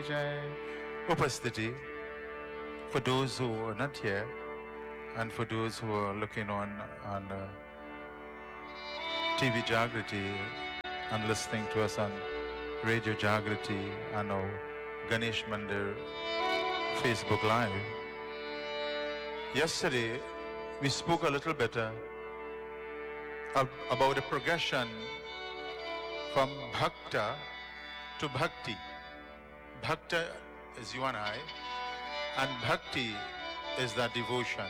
ki jai. Upasthiti, for those who are not here, and for those who are looking on TV Jagriti and listening to us on Radio Jagriti and our Ganesh Mandir Facebook Live. Yesterday, we spoke a little better about the progression from Bhakta to Bhakti. Bhakta is you and I, and Bhakti is that devotion.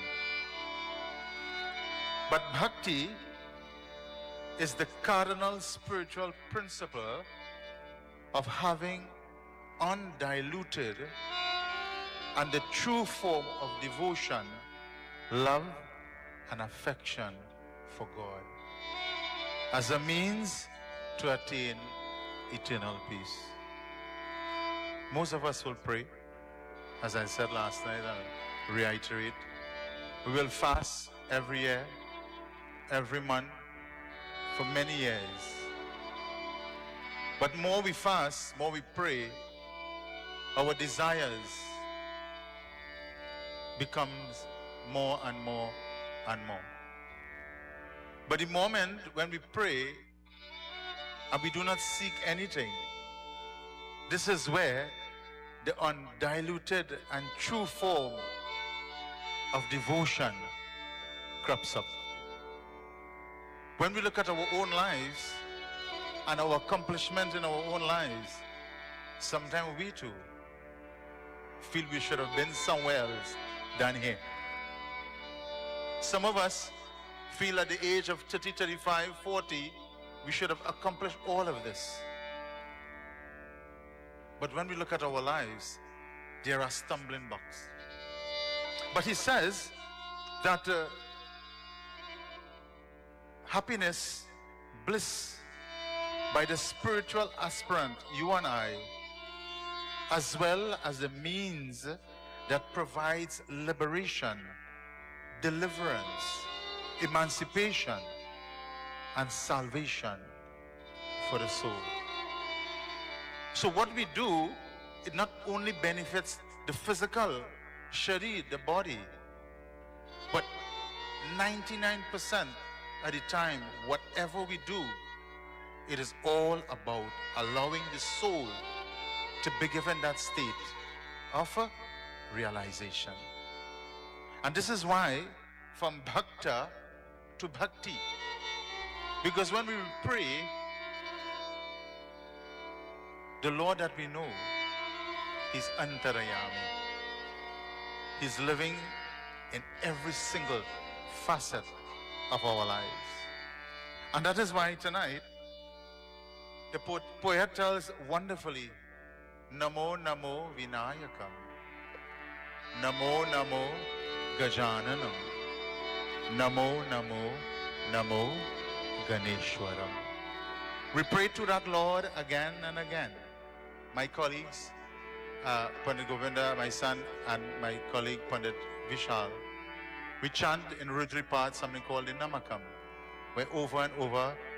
But Bhakti is the cardinal spiritual principle of having undiluted and the true form of devotion, love and affection for God as a means to attain eternal peace. Most of us will pray, as I said last night, and reiterate. We will fast every year, every month, for many years. But more we fast, more we pray, our desires becomes more and more and more. But the moment when we pray and we do not seek anything, this is where the undiluted and true form of devotion crops up. When we look at our own lives and our accomplishment in our own lives, sometimes we too feel we should have been somewhere else than here. Some of us feel at the age of 30, 35, 40, we should have accomplished all of this. But when we look at our lives, there are stumbling blocks. But he says that happiness, bliss, by the spiritual aspirant, you and I, as well as the means that provides liberation, deliverance, emancipation, and salvation for the soul. So what we do, it not only benefits the physical, sharir, the body, but 99% at the time, whatever we do, it is all about allowing the soul to be given that state of realization. And this is why from Bhakta to Bhakti, because when we pray, the Lord that we know is Antarayami. He's living in every single facet of our lives. And that is why tonight, the poet tells wonderfully, Namo Namo Vinayakam, Namo Namo Gajananam, Namo Namo Namo Ganeshwaram. We pray to that Lord again and again. My colleagues, Pandit Govinda, my son, and my colleague Pandit Vishal, we chant in Rudri Path something called the Namakam, where over and over